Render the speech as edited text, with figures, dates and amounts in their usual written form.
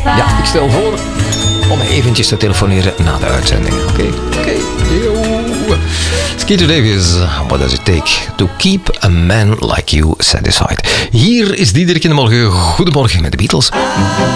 Ja, ik stel voor om eventjes te telefoneren na de uitzending. Oké. Yo. Skeeter Davis, what does it take to keep a man like you satisfied? Hier is Diederik in de morgen. Goedemorgen met de Beatles.